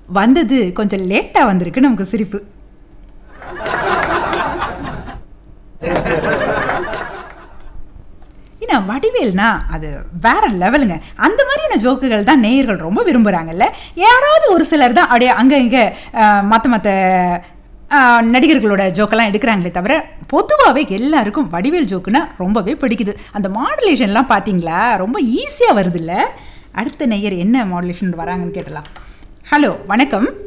வந்தது கொஞ்சம் லேட்டா வந்திருக்கு நமக்கு சிரிப்பு. ஏன்னா வடிவேல்னா அது வேற லெவலுங்க. அந்த மாதிரியான ஜோக்குகள் தான் நேயர்கள் ரொம்ப விரும்புகிறாங்கல்ல. யாராவது ஒரு சிலர் தான் அப்படியே அங்கே இங்கே மற்ற நடிகர்களோட ஜோக்கெல்லாம் எடுக்கிறாங்களே தவிர பொதுவாகவே எல்லாருக்கும் வடிவேல் ஜோக்குன்னா ரொம்பவே பிடிக்குது. அந்த மாடுலேஷன்லாம் பார்த்தீங்களா, ரொம்ப ஈஸியாக வருது இல்லை. அடுத்த நேயர் என்ன மாடுலேஷன் வராங்கன்னு கேட்டலாம். ஹலோ, வணக்கம்.